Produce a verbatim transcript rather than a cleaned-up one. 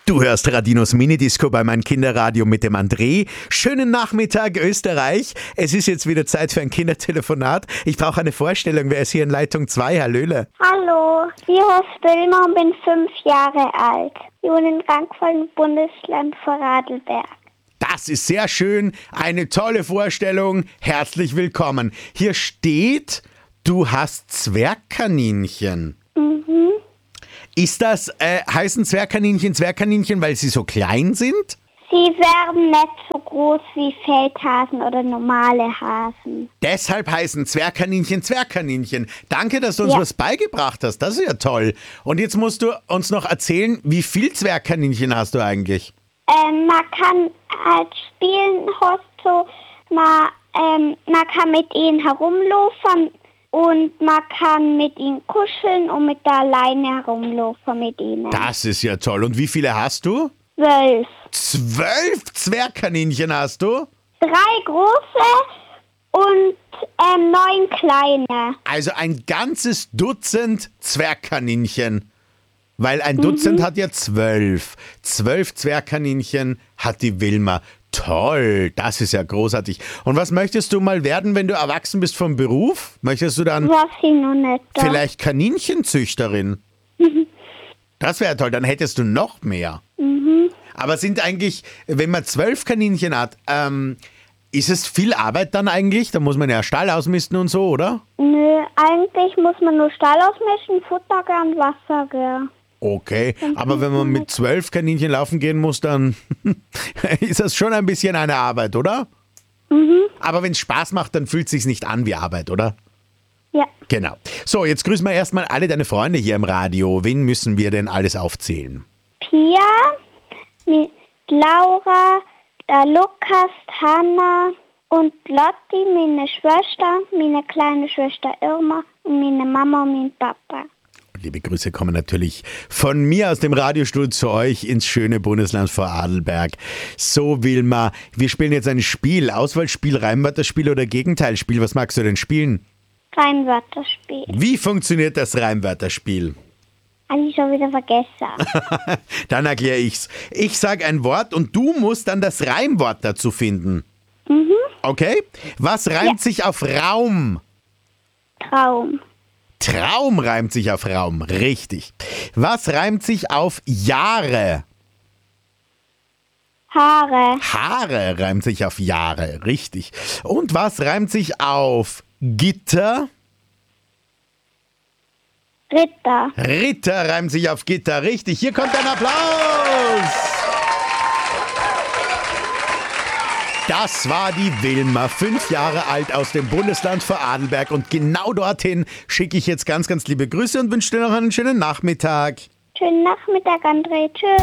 Du hörst Radinos Minidisco bei meinem Kinderradio mit dem André. Schönen Nachmittag, Österreich. Es ist jetzt wieder Zeit für ein Kindertelefonat. Ich brauche eine Vorstellung. Wer ist hier in Leitung zwei? Hallöle. Hallo, ich heiße Wilma und bin fünf Jahre alt. Ich wohne in Rankfeld, Bundesland Vorarlberg. Das ist sehr schön. Eine tolle Vorstellung. Herzlich willkommen. Hier steht, du hast Zwergkaninchen. Mhm. Ist das, äh, heißen Zwergkaninchen Zwergkaninchen, weil sie so klein sind? Sie werden nicht so groß wie Feldhasen oder normale Hasen. Deshalb heißen Zwergkaninchen Zwergkaninchen. Danke, dass du uns Ja. was beigebracht hast. Das ist ja toll. Und jetzt musst du uns noch erzählen, wie viel Zwergkaninchen hast du eigentlich? Ähm, man kann halt spielen, hast so, man, ähm, man kann mit ihnen herumlaufen und man kann mit ihnen kuscheln und mit der Leine herumlaufen mit ihnen. Das ist ja toll. Und wie viele hast du? Zwölf. Zwölf Zwergkaninchen hast du? Drei große und ähm, neun kleine. Also ein ganzes Dutzend Zwergkaninchen. Weil ein Dutzend hat ja zwölf. Zwölf Zwergkaninchen hat die Wilma. Toll, das ist ja großartig. Und was möchtest du mal werden, wenn du erwachsen bist vom Beruf? Möchtest du dann Was ich noch nicht. Da. vielleicht Kaninchenzüchterin? Das wäre toll, dann hättest du noch mehr. Mhm. Aber sind eigentlich, wenn man zwölf Kaninchen hat, ähm, ist es viel Arbeit dann eigentlich? Da muss man ja Stall ausmisten und so, oder? Nö, eigentlich muss man nur Stall ausmischen, Futter geben und Wasser geben. Okay, aber wenn man mit zwölf Kaninchen laufen gehen muss, dann ist das schon ein bisschen eine Arbeit, oder? Mhm. Aber wenn es Spaß macht, dann fühlt es sich nicht an wie Arbeit, oder? Ja. Genau. So, jetzt grüßen wir erstmal alle deine Freunde hier im Radio. Wen müssen wir denn alles aufzählen? Pia, mit Laura, der Lukas, Hanna und Lotti, meine Schwester, meine kleine Schwester Irma und meine Mama und mein Papa. Liebe Grüße kommen natürlich von mir aus dem Radiostudio zu euch ins schöne Bundesland Vorarlberg. So, Wilma, wir spielen jetzt ein Spiel. Auswahlspiel, Reimwörterspiel oder Gegenteilspiel. Was magst du denn spielen? Reimwörterspiel. Wie funktioniert das Reimwörterspiel? Habe ich schon wieder vergessen. Dann erkläre ich's. Ich sage ein Wort und du musst dann das Reimwort dazu finden. Mhm. Okay? Was reimt Ja. sich auf Raum? Traum. Traum reimt sich auf Raum. Richtig. Was reimt sich auf Jahre? Haare. Haare reimt sich auf Jahre. Richtig. Und was reimt sich auf Gitter? Ritter. Ritter reimt sich auf Gitter. Richtig. Hier kommt ein Applaus. Das war die Wilma, fünf Jahre alt aus dem Bundesland Vorarlberg. Und genau dorthin schicke ich jetzt ganz, ganz liebe Grüße und wünsche dir noch einen schönen Nachmittag. Schönen Nachmittag, André. Tschüss.